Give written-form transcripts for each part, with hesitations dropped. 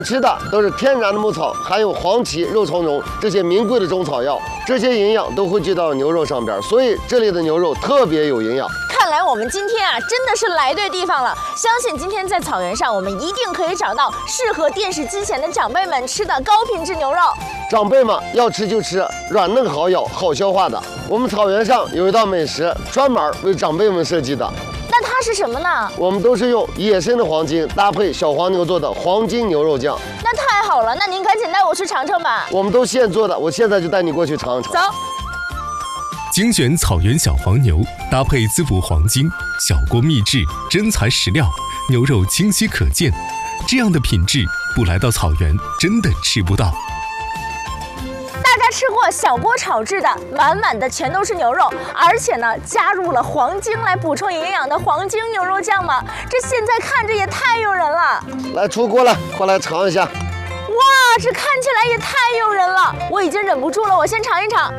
吃的都是天然的牧草，还有黄芪、肉苁蓉这些名贵的中草药，这些营养都汇聚到牛肉上边，所以这里的牛肉特别有营养。 看来我们今天啊真的是来对地方了，相信今天在草原上我们一定可以找到适合电视机前的长辈们吃的高品质牛肉。 长辈们要吃就吃软嫩好咬、好消化的。我们草原上有一道美食专门为长辈们设计的。 那它是什么呢？ 我们都是用野生的黄金搭配小黄牛做的黄金牛肉酱。 那太好了，那您赶紧带我去尝尝吧。 我们都现做的，我现在就带你过去尝尝。 走。 精选草原小黄牛，搭配滋补黄金，小锅秘制，真材实料，牛肉清晰可见。这样的品质，不来到草原真的吃不到。 大家吃过小锅炒制的，满满的全都是牛肉，而且呢加入了黄精来补充营养的黄精牛肉酱吗？这现在看着也太诱人了。 来出锅了，快来尝一下。 哇，这看起来也太诱人了，我已经忍不住了，我先尝一尝。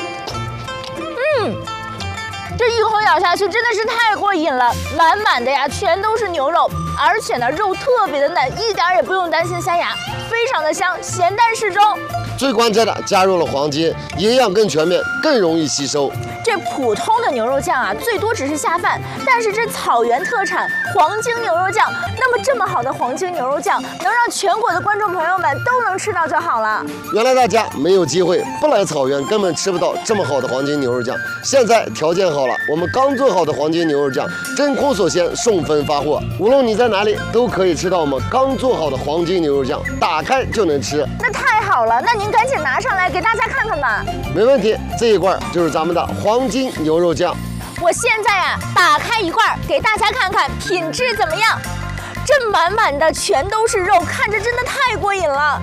这一口咬下去真的是太过瘾了，满满的呀全都是牛肉，而且呢肉特别的嫩，一点也不用担心塞牙，非常的香，咸淡适中。 最关键的加入了黄金，营养更全面，更容易吸收。 这普通的牛肉酱啊，最多只是下饭，但是这草原特产黄精牛肉酱，那么这么好的黄精牛肉酱，能让全国的观众朋友们都能吃到就好了。 原来大家没有机会，不来草原根本吃不到这么好的黄金牛肉酱。现在条件好了，我们刚做好的黄金牛肉酱真空锁鲜，送分发货，无论你在哪里都可以吃到我们刚做好的黄金牛肉酱，打开就能吃。 那太好了，那您赶紧拿上来给大家看看吧。 没问题，这一罐就是咱们的黄金牛肉酱。 我现在啊，打开一罐给大家看看品质怎么样。这满满的全都是肉，看着真的太过瘾了。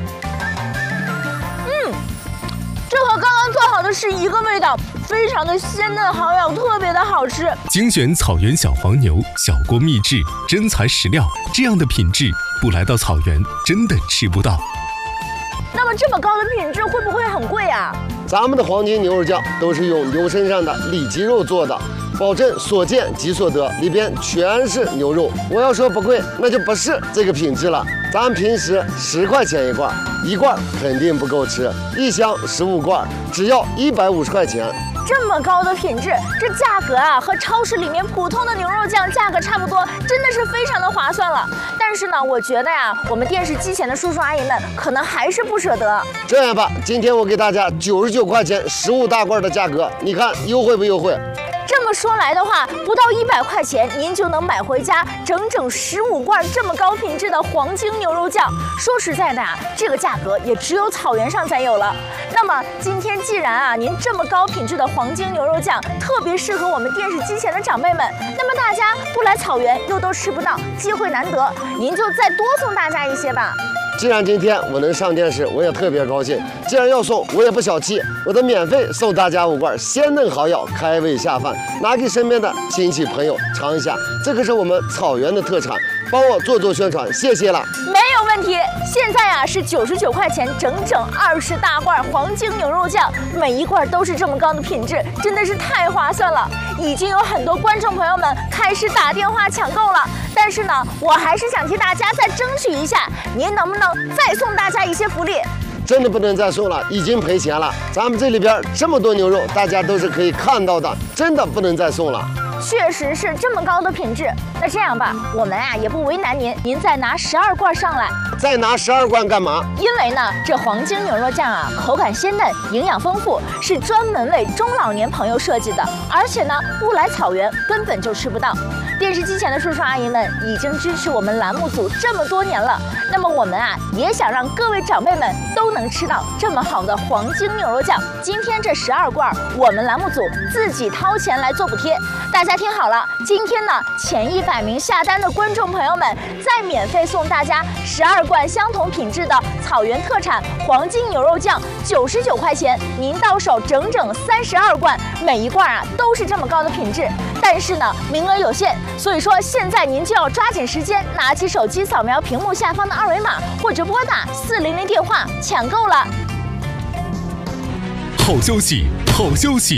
这和刚刚做好的是一个味道，非常的鲜嫩好咬，特别的好吃。 精选草原小黄牛，小锅秘制，真材实料，这样的品质，不来到草原真的吃不到。 那么这么高的品质会不会很贵啊？ 咱们的黄金牛肉酱都是用牛身上的里脊肉做的，保证所见即所得，里边全是牛肉。我要说不贵，那就不是这个品质了。咱们平时10块钱一罐，一罐肯定不够吃，一箱15罐，只要150块钱。 这么高的品质，这价格啊和超市里面普通的牛肉酱价格差不多，真的是非常的划算了。但是呢，我觉得呀，我们电视机前的叔叔阿姨们可能还是不舍得。 这样吧，今天我给大家99块钱15大罐的价格，你看优惠不优惠？ 这么说来的话，不到100块钱，您就能买回家整整15罐这么高品质的黄精牛肉酱。说实在的啊，这个价格也只有草原上才有了。那么今天既然啊，您这么高品质的黄精牛肉酱特别适合我们电视机前的长辈们，那么大家不来草原又都吃不到，机会难得，您就再多送大家一些吧。 既然今天我能上电视，我也特别高兴。既然要送，我也不小气，我得免费送大家5罐鲜嫩好咬、开胃下饭，拿给身边的亲戚朋友尝一下。这可是我们草原的特产，帮我做宣传，谢谢了。 没有问题。现在啊是99块钱，整整20大罐黄精牛肉酱，每一罐都是这么高的品质，真的是太划算了。已经有很多观众朋友们开始打电话抢购了，但是呢，我还是想替大家再争取一下，您能不能再送大家一些福利？ 真的不能再送了，已经赔钱了。咱们这里边这么多牛肉，大家都是可以看到的，真的不能再送了。 确实是这么高的品质。那这样吧，我们啊也不为难您，您再拿12罐上来。 再拿12罐干嘛？ 因为呢，这黄精牛肉酱啊，口感鲜嫩，营养丰富，是专门为中老年朋友设计的，而且呢，不来草原根本就吃不到。电视机前的叔叔阿姨们已经支持我们栏目组这么多年了，那么我们啊也想让各位长辈们都能吃到这么好的黄精牛肉酱。今天这12罐，我们栏目组自己掏钱来做补贴。大家听好了，今天呢前100名下单的观众朋友们，再免费送大家12罐相同品质的草原特产黄金牛肉酱，99块钱，您到手整整32罐，每一罐啊都是这么高的品质。但是呢，名额有限，所以说现在您就要抓紧时间，拿起手机扫描屏幕下方的2维码，或者拨打400电话抢购了。 好消息，好消息！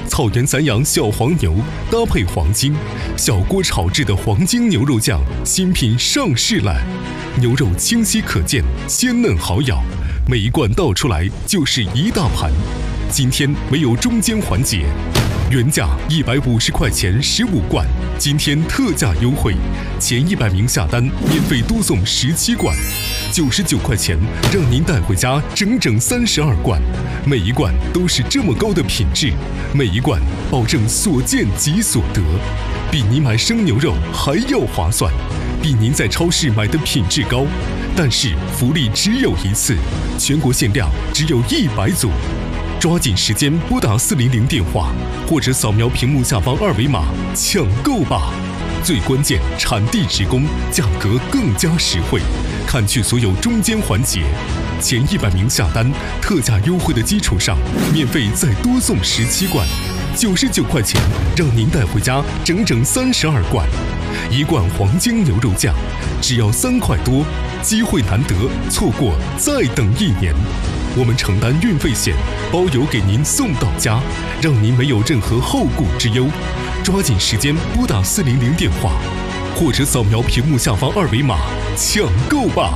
草原散养小黄牛搭配黄金，小锅炒制的黄金牛肉酱新品上市了。牛肉清晰可见，鲜嫩好咬，每一罐倒出来就是一大盘。今天没有中间环节，原价150块钱15罐，今天特价优惠，前100名下单免费多送17罐，99块钱让您带回家整整32罐，每一罐都是这么高的品质，每一罐保证所见即所得，比你买生牛肉还要划算，比您在超市买的品质高。但是福利只有一次，全国限量只有100组，抓紧时间拨打400电话，或者扫描屏幕下方2维码抢购吧。最关键，产地直供，价格更加实惠，砍去所有中间环节。前100名下单，特价优惠的基础上，免费再多送17罐，99块钱让您带回家整整32罐。一罐黄金牛肉酱只要3块多，机会难得，错过再等1年。我们承担运费险，包邮给您送到家，让您没有任何后顾之忧。抓紧时间拨打400电话，或者扫描屏幕下方2维码抢购吧。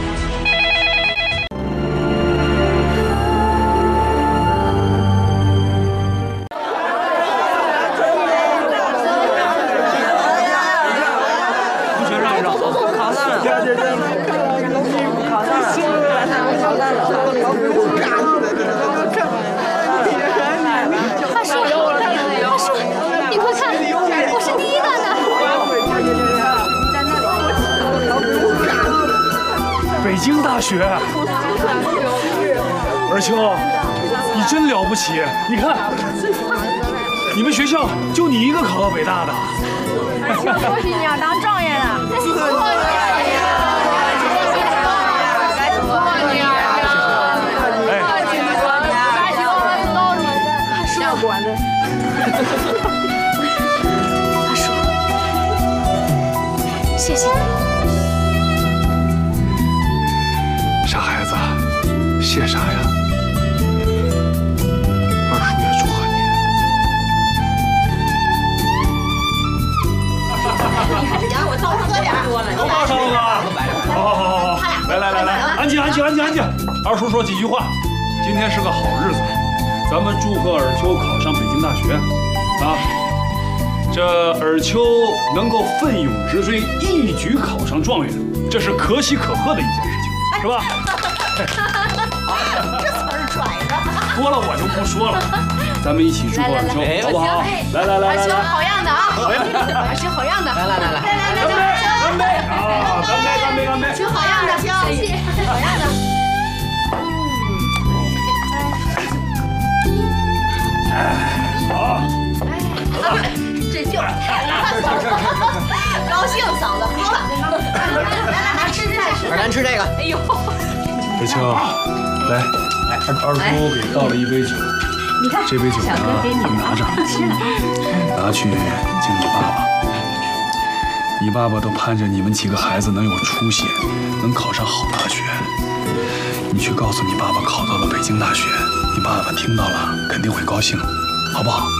北京大学，尔秋，你真了不起！你看，你们学校就你一个考到北大的。 而且恭喜你要当状元了！恭喜你！ 阿叔，谢谢你。 傻孩子，谢啥呀？二叔也祝贺你。 你还是让我多喝点。 都报上了吗？好，来，安静。二叔说几句话。今天是个好日子，咱们祝贺尔秋考上北京大学啊！这尔秋能够奋勇直追，一举考上状元，这是可喜可贺的一件事情，是吧？ 这词儿拽的。 多了我就不说了，咱们一起祝贺尔秋，好不好？来， 尔秋好样的啊！ 好样的， 尔秋好样的！来， 干杯！啊，干杯！ 尔秋好样的，谢谢，好样的。 好， 这就高兴，嫂子喝了。来，吃菜。 咱吃这个。 哎呦， 尔秋，来，二叔给倒了一杯酒。 你看， 这杯酒呢，你拿着，拿去敬你爸爸。你爸爸都盼着你们几个孩子能有出息，能考上好大学。你去告诉你爸爸考到了北京大学，你爸爸听到了肯定会高兴，好不好？